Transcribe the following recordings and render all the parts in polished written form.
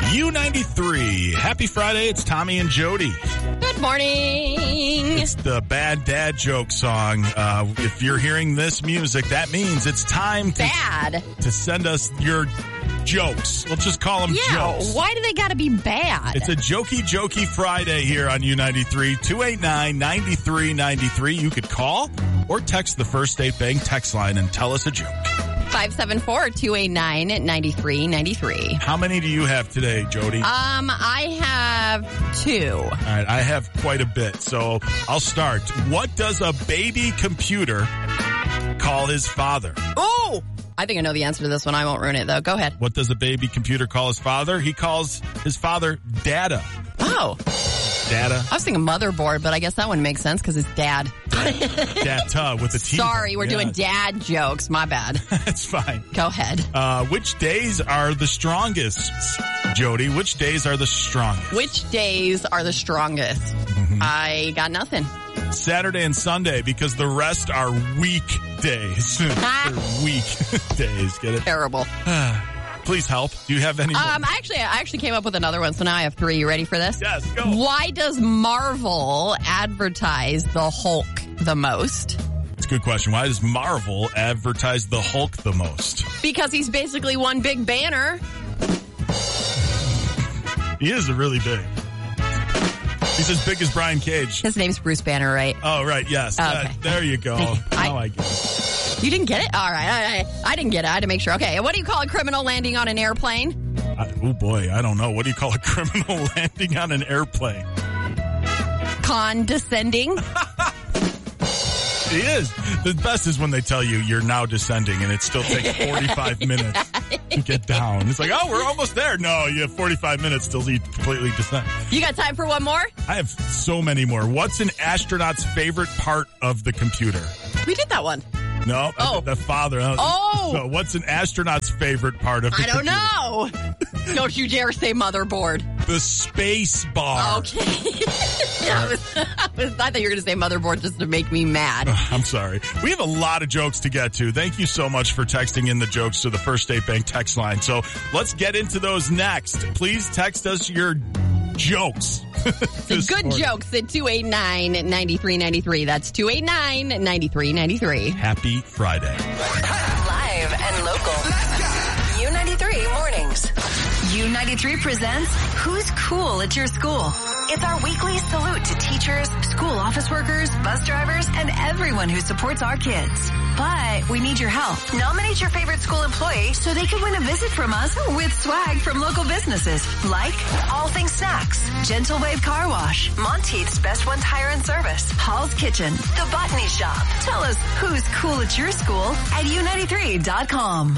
U93. Happy Friday. It's Tommy and Jody. Good morning. It's the Bad Dad Joke song. If you're hearing this music, that means it's time to send us your jokes. Let's just call them jokes. Why do they got to be bad? It's a jokey Friday here on U93. 289-9393. You could call or text the First State Bank text line and tell us a joke. 574-289-9393. How many do you have today, Jody? I have 2. All right, I have quite a bit, so I'll start. What does a baby computer call his father? Oh! I think I know the answer to this one. I won't ruin it, though. Go ahead. What does a baby computer call his father? He calls his father Dada. Oh. Dada. I was thinking motherboard, but I guess that one makes sense because it's dad. Data with a T. Sorry, we're doing dad jokes. My bad. That's fine. Go ahead. Which days are the strongest, Jody? Which days are the strongest? Which days are the strongest? I got nothing. Saturday and Sunday, because the rest are weekdays. They're weekdays. Get it? Terrible. Please help. Do you have any more? I actually came up with another one, so now I have 3. You ready for this? Yes, go. Why does Marvel advertise the Hulk the most? It's a good question. Why does Marvel advertise the Hulk the most? Because he's basically one big banner. He is really big. He's as big as Brian Cage. His name's Bruce Banner, right? Oh, right, yes. Okay. There you go. Now I get it. You didn't get it? All right. I didn't get it. I had to make sure. Okay, what do you call a criminal landing on an airplane? Oh, boy, I don't know. What do you call a criminal landing on an airplane? Condescending. He is. The best is when they tell you you're now descending and it still takes 45 minutes to get down. It's like, oh, we're almost there. No, you have 45 minutes till you completely descend. You got time for one more? I have so many more. What's an astronaut's favorite part of the computer? We did that one. No, the father. Oh. So what's an astronaut's favorite part of the computer? I don't know. Don't you dare say motherboard. The space bar. Okay. I thought you were going to say motherboard just to make me mad. I'm sorry. We have a lot of jokes to get to. Thank you so much for texting in the jokes to the First State Bank text line. So let's get into those next. Please text us your jokes. The good jokes at 289-9393. That's 289-9393. Happy Friday. Live and local. U93 Mornings. U93 presents Who's Cool at Your School? It's our weekly salute to teachers, school office workers, bus drivers, and everyone who supports our kids. But we need your help. Nominate your favorite school employee so they can win a visit from us with swag from local businesses like All Things Snacks, Gentle Wave Car Wash, Monteith's Best One Tire and Service, Hall's Kitchen, The Botany Shop. Tell us who's cool at your school at U93.com.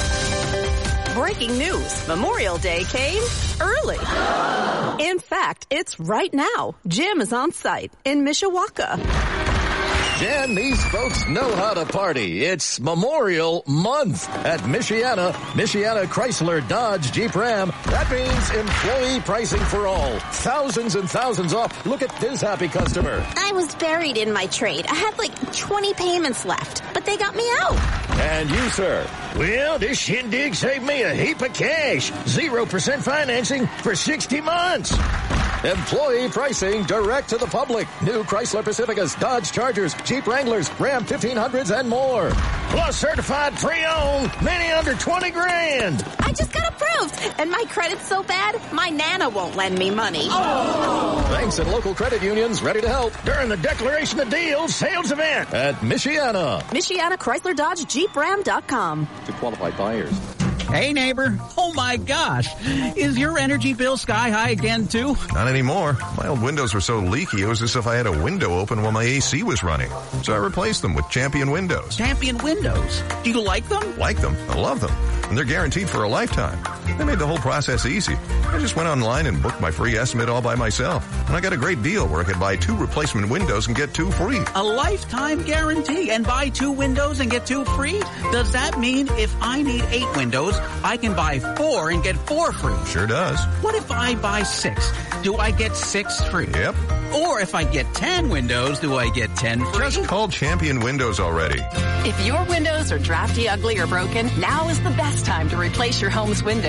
Breaking news. Memorial Day came early. In fact, it's right now. Jim is on site in Mishawaka. Jen, these folks know how to party. It's Memorial Month at Michiana Chrysler Dodge Jeep Ram. That means employee pricing for all. Thousands and thousands off. Look at this happy customer. I was buried in my trade. I had like 20 payments left, but they got me out. And you, sir? Well, this shindig saved me a heap of cash. 0% financing for 60 months. Employee pricing direct to the public. New Chrysler Pacificas, Dodge Chargers, Jeep Wranglers, Ram 1500s, and more. Plus certified pre-owned, many under 20 grand. I just got approved, and my credit's so bad, my Nana won't lend me money. Banks and local credit unions ready to help during the Declaration of Deals sales event at Michiana. Michiana Chrysler Dodge Jeep Ram.com. To qualified buyers. Hey, neighbor. Oh, my gosh. Is your energy bill sky high again, too? Not anymore. My old windows were so leaky, it was as if I had a window open while my AC was running. So I replaced them with Champion Windows. Champion Windows. Do you like them? Like them. I love them. And they're guaranteed for a lifetime. They made the whole process easy. I just went online and booked my free estimate all by myself. And I got a great deal where I could buy 2 replacement windows and get 2 free. A lifetime guarantee and buy 2 windows and get 2 free? Does that mean if I need 8 windows, I can buy 4 and get 4 free? Sure does. What if I buy 6? Do I get 6 free? Yep. Or if I get 10 windows, do I get 10 free? Just call Champion Windows already. If your windows are drafty, ugly, or broken, now is the best time to replace your home's windows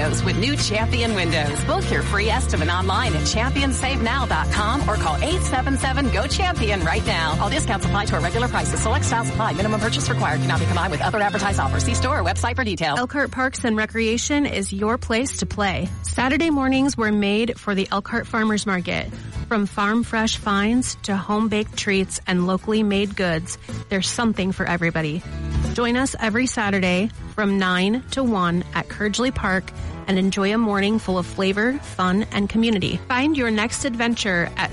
windows with new Champion Windows. Book your free estimate online at ChampionSaveNow.com or call 877-GO-CHAMPION right now. All discounts apply to our regular prices. Select styles apply. Minimum purchase required. Cannot be combined with other advertised offers. See store or website for details. Elkhart Parks and Recreation is your place to play. Saturday mornings were made for the Elkhart Farmers Market. From farm fresh finds to home-baked treats and locally made goods, there's something for everybody. Join us every Saturday from 9 to 1 at Curgeley Park and enjoy a morning full of flavor, fun, and community. Find your next adventure at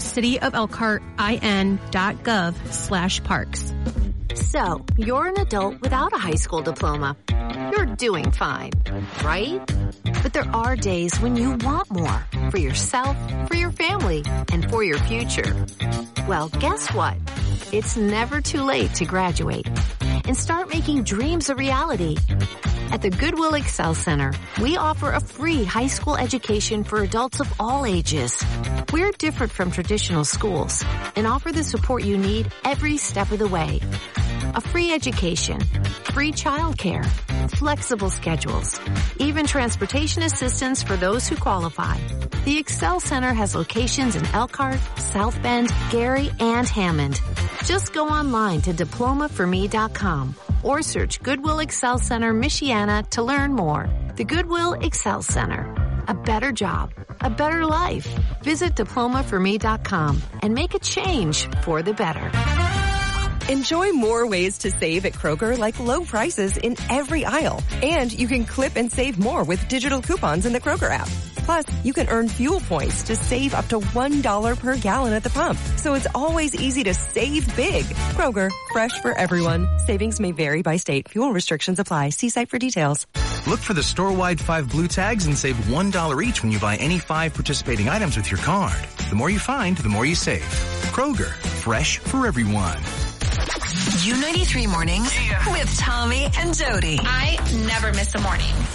cityofelkhartin.gov/parks. So, you're an adult without a high school diploma. You're doing fine, right? But there are days when you want more for yourself, for your family, and for your future. Well, guess what? It's never too late to graduate and start making dreams a reality. At the Goodwill Excel Center, we offer a free high school education for adults of all ages. We're different from traditional schools and offer the support you need every step of the way. A free education, free childcare, flexible schedules, even transportation assistance for those who qualify. The Excel Center has locations in Elkhart, South Bend, Gary, and Hammond. Just go online to diplomaforme.com or search Goodwill Excel Center, Michiana to learn more. The Goodwill Excel Center. A better job, a better life. Visit diplomaforme.com and make a change for the better. Enjoy more ways to save at Kroger, like low prices in every aisle. And you can clip and save more with digital coupons in the Kroger app. Plus, you can earn fuel points to save up to $1 per gallon at the pump. So it's always easy to save big. Kroger, fresh for everyone. Savings may vary by state. Fuel restrictions apply. See site for details. Look for the store-wide 5 blue tags and save $1 each when you buy any 5 participating items with your card. The more you find, the more you save. Kroger, fresh for everyone. U93 Mornings with Tommy and Jody. I never miss a morning.